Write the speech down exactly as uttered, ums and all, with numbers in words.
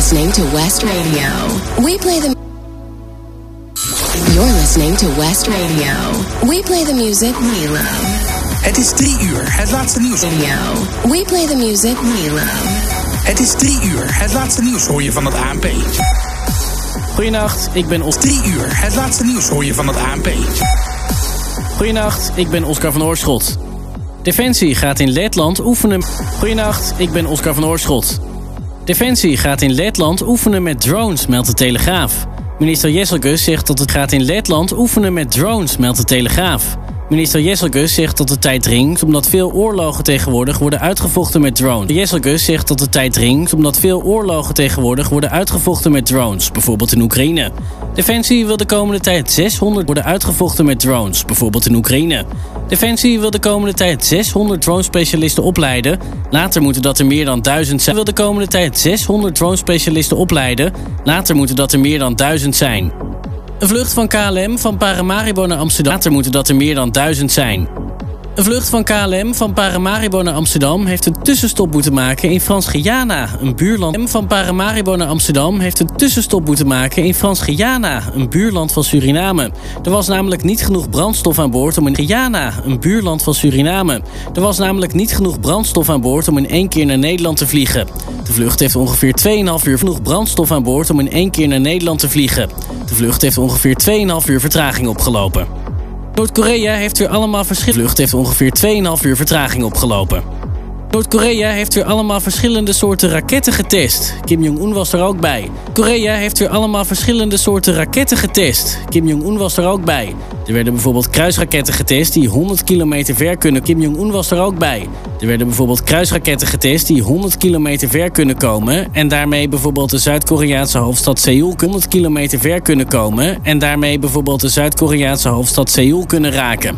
listening to West Radio. We play the... You're listening to West Radio. We play the music we love. Het is drie uur, het laatste nieuws. Radio. We play the music we love. Het is drie uur, het laatste nieuws hoor je van het A N P. Goedenacht, ik ben Os... Drie uur, het laatste nieuws hoor je van het A N P. Goedenacht, ik ben Oscar van Oorschot. Defensie gaat in Letland oefenen... Goedenacht, ik ben Oscar van Oorschot. Defensie gaat in Letland oefenen met drones, meldt de Telegraaf. Minister Jesselgus zegt dat het gaat in Letland oefenen met drones, meldt de Telegraaf. Minister Jesselgus zegt dat de tijd dringt omdat veel oorlogen tegenwoordig worden uitgevochten met drones. Jesselgus zegt dat de tijd dringt omdat veel oorlogen tegenwoordig worden uitgevochten met drones, bijvoorbeeld in Oekraïne. Defensie wil de komende tijd zeshonderd worden uitgevochten met drones, bijvoorbeeld in Oekraïne. Defensie wil de komende tijd zeshonderd drone-specialisten opleiden. Later moeten dat er meer dan duizend zijn. Wil de komende tijd zeshonderd drone-specialisten opleiden. Later moeten dat er meer dan duizend zijn. Een vlucht van K L M van Paramaribo naar Amsterdam. Later moeten dat er meer dan duizend zijn. Een vlucht van K L M van Paramaribo naar Amsterdam heeft een tussenstop moeten maken in Frans-Guyana, een buurland. M van Paramaribo naar Amsterdam heeft een tussenstop moeten maken in Frans-Guyana, een buurland van Suriname. Er was namelijk niet genoeg brandstof aan boord om in Guyana, een buurland van Suriname. Er was namelijk niet genoeg brandstof aan boord om in één keer naar Nederland te vliegen. De vlucht heeft ongeveer twee komma vijf uur genoeg brandstof aan boord om in één keer naar Nederland te vliegen. De vlucht heeft ongeveer twee komma vijf uur vertraging opgelopen. Noord-Korea heeft weer allemaal verschillende... vlucht heeft ongeveer twee komma vijf uur vertraging opgelopen. Noord-Korea heeft weer allemaal verschillende soorten raketten getest. Kim Jong-un was er ook bij. Korea heeft weer allemaal verschillende soorten raketten getest. Kim Jong-un was er ook bij. Er werden bijvoorbeeld kruisraketten getest die honderd kilometer ver kunnen. Kim Jong-un was er ook bij. Er werden bijvoorbeeld kruisraketten getest die honderd kilometer ver kunnen komen... en daarmee bijvoorbeeld de Zuid-Koreaanse hoofdstad Seoul honderd kilometer ver kunnen komen... en daarmee bijvoorbeeld de Zuid-Koreaanse hoofdstad Seoul kunnen raken.